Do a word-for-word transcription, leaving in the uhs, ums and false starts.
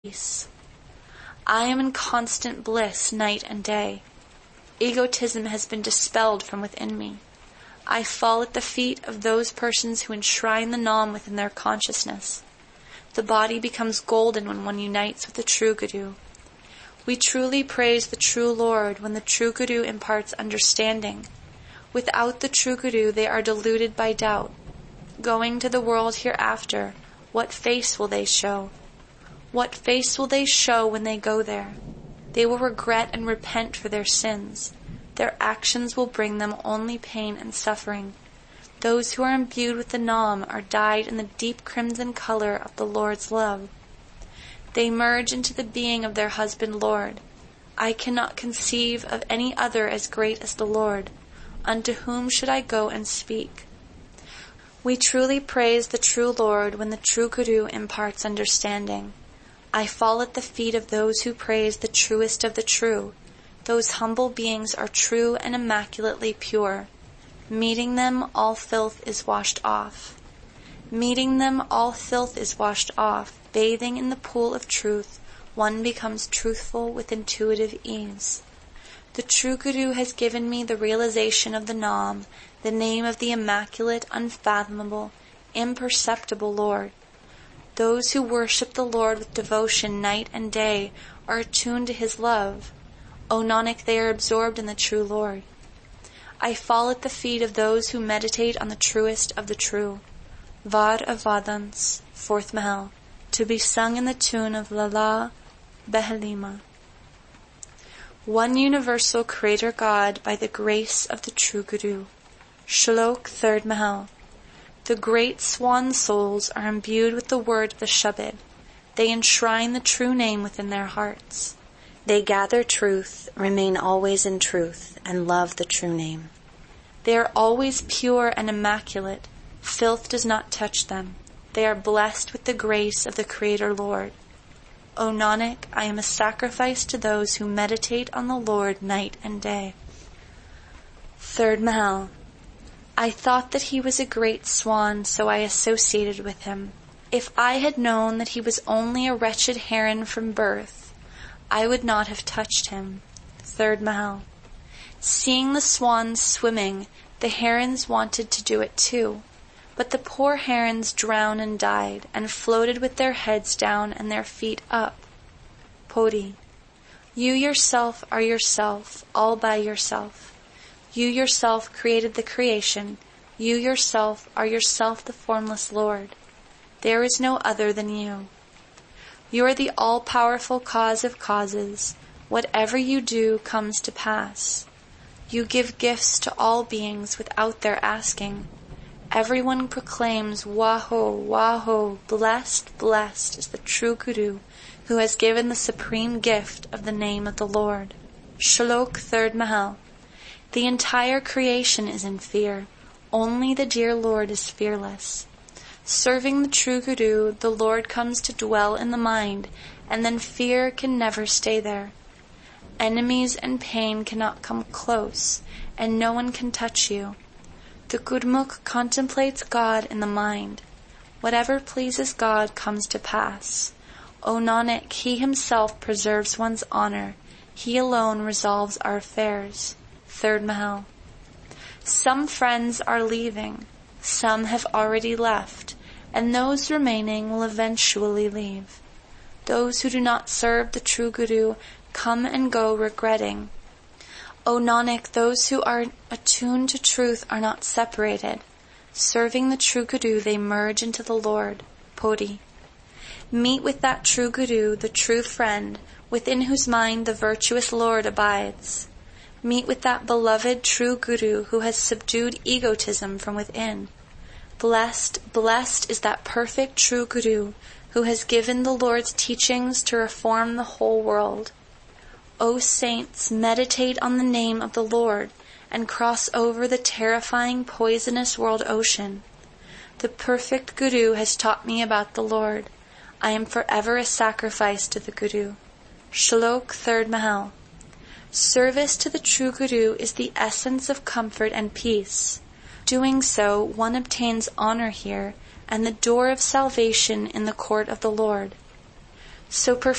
peace. I am in constant bliss night and day. Egotism has been dispelled from within me. I fall at the feet of those persons who enshrine the Nam within their consciousness. The body becomes golden when one unites with the true Guru. We truly praise the true Lord when the true Guru imparts understanding. Without the true Guru, they are deluded by doubt. Going to the world hereafter, what face will they show? What face will they show when they go there? They will regret and repent for their sins. Their actions will bring them only pain and suffering. Those who are imbued with the Nam are dyed in the deep crimson color of the Lord's love. They merge into the being of their husband Lord. I cannot conceive of any other as great as the Lord. Unto whom should I go and speak? We truly praise the true Lord when the true Guru imparts understanding. I fall at the feet of those who praise the truest of the true. Those humble beings are true and immaculately pure. Meeting them, all filth is washed off. Meeting them, all filth is washed off. Bathing in the pool of truth, one becomes truthful with intuitive ease. The true Guru has given me the realization of the Nam, the name of the immaculate, unfathomable, imperceptible Lord. Those who worship the Lord with devotion night and day are attuned to His love. O Nanak, they are absorbed in the true Lord. I fall at the feet of those who meditate on the truest of the true. Vad of Vadans, fourth Mahal, to be sung in the tune of Lala Behelima. One universal Creator God by the grace of the true Guru. Shlok, third Mahal. The great swan souls are imbued with the word of the Shabad. They enshrine the true name within their hearts. They gather truth, remain always in truth, and love the true name. They are always pure and immaculate. Filth does not touch them. They are blessed with the grace of the Creator Lord. O Nanak, I am a sacrifice to those who meditate on the Lord night and day. Third Mahal. I thought that he was a great swan, so I associated with him. If I had known that he was only a wretched heron from birth, I would not have touched him. Third Mahal. Seeing the swans swimming, the herons wanted to do it too. But the poor herons drowned and died, and floated with their heads down and their feet up. Podi. You yourself are yourself, all by yourself. You yourself created the creation. You yourself are yourself the formless Lord. There is no other than you. You are the all-powerful cause of causes. Whatever you do comes to pass. You give gifts to all beings without their asking. Everyone proclaims, Waho, Waho, blessed, blessed is the true Guru who has given the supreme gift of the name of the Lord. Shlok, third Mahal. The entire creation is in fear. Only the dear Lord is fearless. Serving the true Guru, the Lord comes to dwell in the mind, and then fear can never stay there. Enemies and pain cannot come close, and no one can touch you. The Gurmukh contemplates God in the mind. Whatever pleases God comes to pass. O Nanak, He Himself preserves one's honor. He alone resolves our affairs. Third Mahal. Some friends are leaving. Some have already left, and those remaining will eventually leave. Those who do not serve the true Guru come and go regretting. O Nanak, those who are attuned to truth are not separated. Serving the true Guru, they merge into the Lord. Podi. Meet with that true Guru, the true friend, within whose mind the virtuous Lord abides. Meet with that beloved true Guru who has subdued egotism from within. Blessed, blessed is that perfect true Guru who has given the Lord's teachings to reform the whole world. O saints, meditate on the name of the Lord and cross over the terrifying poisonous world ocean. The perfect Guru has taught me about the Lord. I am forever a sacrifice to the Guru. Shlok, third Mahal. Service to the true Guru is the essence of comfort and peace. Doing so, one obtains honor here and the door of salvation in the court of the Lord. So